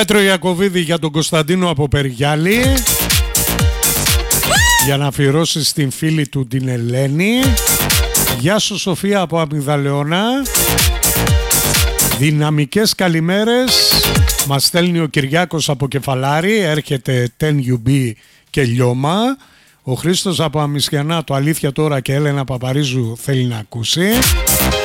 Πέτρο Ιακωβίδη για τον Κωνσταντίνο από Περιγιάλη, για να αφιερώσει στην φίλη του την Ελένη. Γεια σου Σοφία από Αμυγδαλαιώνα. Δυναμικές καλημέρες μας στέλνει ο Κυριάκος από Κεφαλάρη. Έρχεται 10UB και λιώμα. Ο Χρήστος από Αμυσιανά, το αλήθεια τώρα και Έλενα Παπαρίζου θέλει να ακούσει.